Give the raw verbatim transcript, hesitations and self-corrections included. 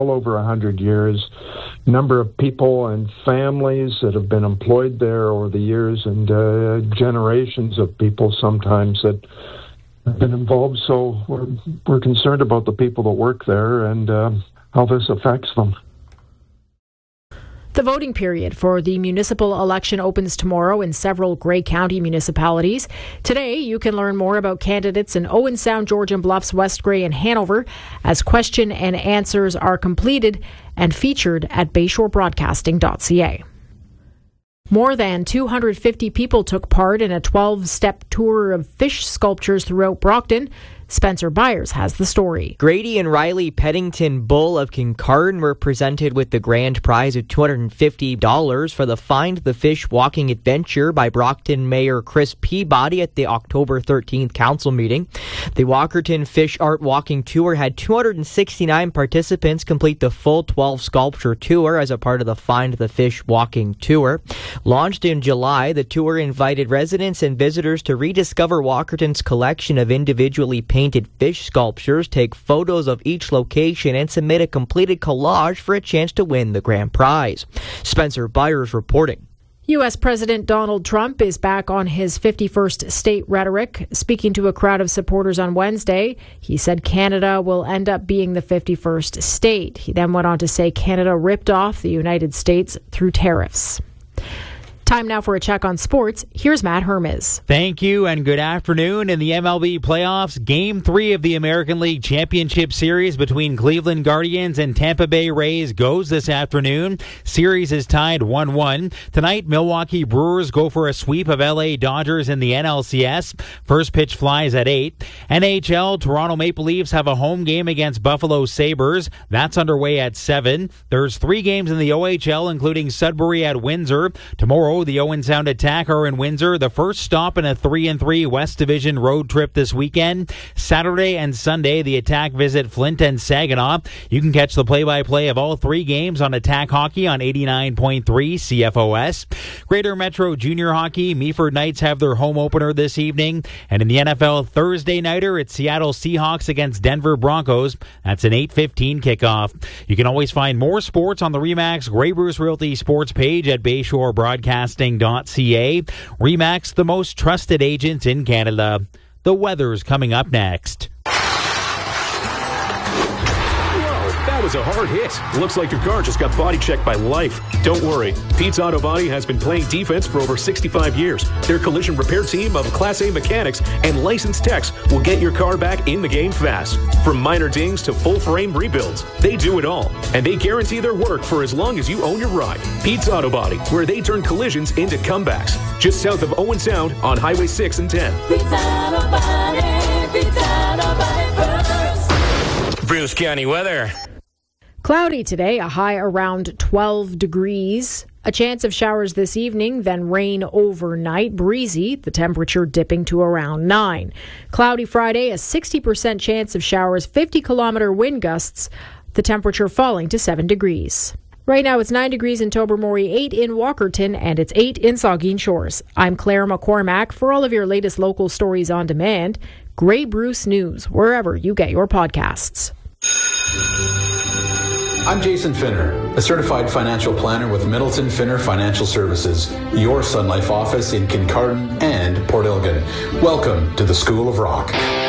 over one hundred years. Number of people and families that have been employed there over the years, and uh, generations of people sometimes that have been involved. So we're, we're concerned about the people that work there and uh, how this affects them. The voting period for the municipal election opens tomorrow in several Grey County municipalities. Today, you can learn more about candidates in Owen Sound, Georgian Bluffs, West Grey, and Hanover as question and answers are completed and featured at bayshore broadcasting dot c a. More than two hundred fifty people took part in a twelve-step tour of fish sculptures throughout Brockton. Spencer Byers has the story. Grady and Riley Peddington Bull of Kincardine were presented with the grand prize of two hundred fifty dollars for the Find the Fish Walking Adventure by Brockton Mayor Chris Peabody at the October thirteenth council meeting. The Walkerton Fish Art Walking Tour had two hundred sixty-nine participants complete the full twelve sculpture tour as a part of the Find the Fish Walking Tour. Launched in July, the tour invited residents and visitors to rediscover Walkerton's collection of individually painted painted fish sculptures, take photos of each location, and submit a completed collage for a chance to win the grand prize. Spencer Byers reporting. U S President Donald Trump is back on his fifty-first state rhetoric. Speaking to a crowd of supporters on Wednesday, he said Canada will end up being the fifty-first state. He then went on to say Canada ripped off the United States through tariffs. Time now for a check on sports. Here's Matt Hermes. Thank you and good afternoon. In the M L B playoffs, Game three of the American League Championship Series between Cleveland Guardians and Tampa Bay Rays goes this afternoon. Series is tied one one. Tonight, Milwaukee Brewers go for a sweep of L A Dodgers in the N L C S. First pitch flies at eight. N H L, Toronto Maple Leafs have a home game against Buffalo Sabres. That's underway at seven. There's three games in the O H L, including Sudbury at Windsor. Tomorrow, the Owen Sound Attack are in Windsor, the first stop in a three and three West Division road trip this weekend. Saturday and Sunday, the Attack visit Flint and Saginaw. You can catch the play-by-play of all three games on Attack Hockey on eighty-nine point three C F O S. Greater Metro Junior Hockey, Meaford Knights have their home opener this evening. And in the N F L Thursday nighter, it's Seattle Seahawks against Denver Broncos. That's an eight fifteen kickoff. You can always find more sports on the RE/MAX Grey Bruce Realty sports page at bayshore broadcasting dot c a. RE/MAX, the most trusted agents in Canada. The weather's coming up next. That was a hard hit. Looks like your car just got body checked by life. Don't worry. Pete's Auto Body has been playing defense for over sixty-five years. Their collision repair team of Class A mechanics and licensed techs will get your car back in the game fast. From minor dings to full frame rebuilds, they do it all. And they guarantee their work for as long as you own your ride. Pete's Auto Body, where they turn collisions into comebacks. Just south of Owen Sound on Highway six and ten. Pete's Auto Body, Pete's Auto Body first. Bruce County weather. Cloudy today, a high around twelve degrees. A chance of showers this evening, then rain overnight. Breezy, the temperature dipping to around nine. Cloudy Friday, a sixty percent chance of showers, fifty kilometer wind gusts. The temperature falling to seven degrees. Right now it's nine degrees in Tobermory, eight in Walkerton, and it's eight in Saugeen Shores. I'm Claire McCormack. For all of your latest local stories on demand, Grey Bruce News, wherever you get your podcasts. I'm Jason Finner, a certified financial planner with Middleton Finner Financial Services, your Sun Life office in Kincardine and Port Elgin. Welcome to the School of Rock.